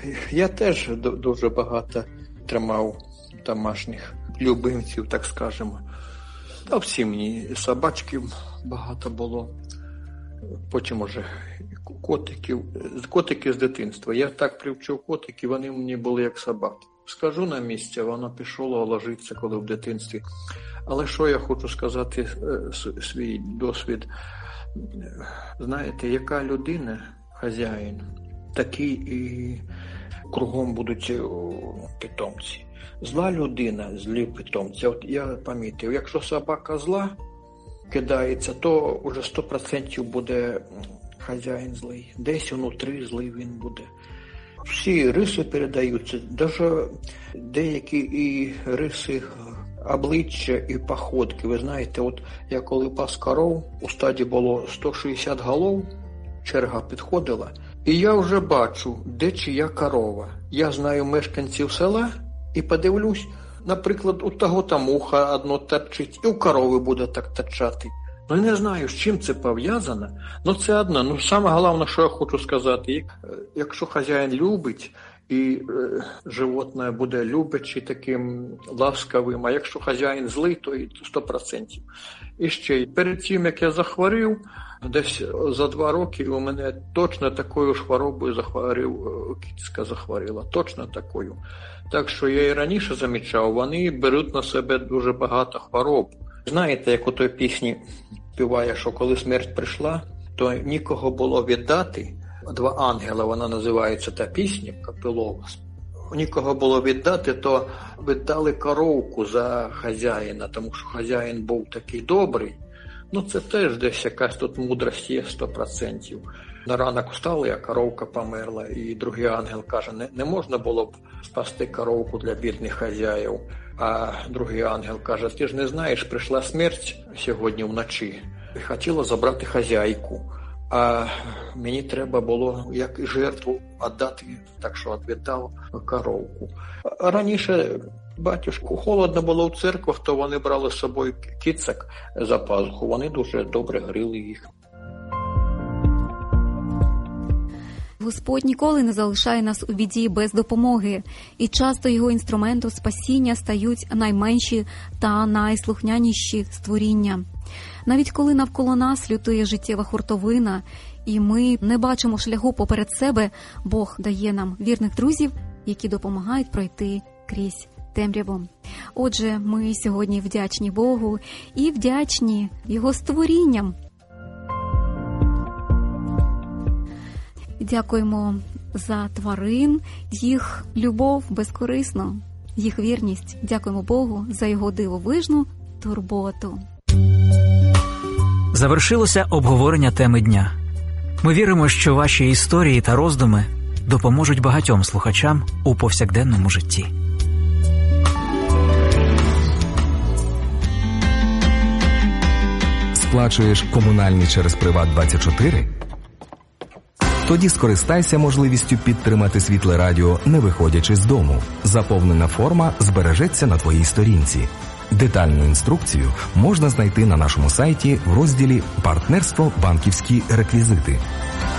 Я теж дуже багато тримав домашніх любимців, так скажемо. Та всі мені собачків багато було. Потім уже котики з дитинства. Я так привчив котиків, вони мені були як собаки. Скажу на місці, вона пішла ложитися, коли в дитинстві. Але що я хочу сказати, свій досвід. Знаєте, яка людина, хазяїн, такий і кругом будуть питомці. Зла людина, злі питомці. От я помітив, якщо собака зла кидається, то вже 100% буде хазяїн злий. Десь внутрі злий він буде. Всі риси передаються, навіть деякі і риси обличчя і походки. Ви знаєте, от я коли пас коров, у стаді було 160 голов, черга підходила, і я вже бачу, де чия корова. Я знаю мешканців села і подивлюсь, наприклад, у того там ухо одно торчить, і у корови буде так торчати. Ну, я не знаю, з чим це пов'язано, але це одне. Ну, саме головне, що я хочу сказати, якщо хазяїн любить, і животне буде любячи, таким ласкавим, а якщо хазяїн злий, то і 100%. І ще, перед тим, як я захворів, десь за 2 роки у мене точно такою ж хворобою кицька захворіла, точно такою. Так що я і раніше замічав, вони беруть на себе дуже багато хвороб. Знаєте, як у той пісні співає, що коли смерть прийшла, то нікого було віддати. 2 ангела, вона називається та пісня, Капилова. Нікого було віддати, то віддали коровку за хазяїна, тому що хазяїн був такий добрий. Ну це теж десь якась тут мудрость є 100%. На ранок встали, а коровка померла, і другий ангел каже, не можна було б спасти коровку для бідних хазяїв. А другий ангел каже, ти ж не знаєш, прийшла смерть сьогодні вночі, і хотіла забрати хазяйку. А мені треба було як жертву віддати, так що віддав коровку. Раніше, батюшку, холодно було в церквах, то вони брали з собою кицьок за пазуху, вони дуже добре грили їх. Господь ніколи не залишає нас у біді без допомоги, і часто його інструментом спасіння стають найменші та найслухняніші створіння. Навіть коли навколо нас лютує життєва хуртовина, і ми не бачимо шляху поперед себе, Бог дає нам вірних друзів, які допомагають пройти крізь темряву. Отже, ми сьогодні вдячні Богу і вдячні Його створінням. Дякуємо за тварин, їх любов безкорисну, їх вірність. Дякуємо Богу за Його дивовижну турботу. Завершилося обговорення теми дня. Ми віримо, що ваші історії та роздуми допоможуть багатьом слухачам у повсякденному житті. Сплачуєш комунальні через Приват24? Тоді скористайся можливістю підтримати Світле Радіо, не виходячи з дому. Заповнена форма збережеться на твоїй сторінці. Детальну інструкцію можна знайти на нашому сайті в розділі «Партнерство. Банківські реквізити».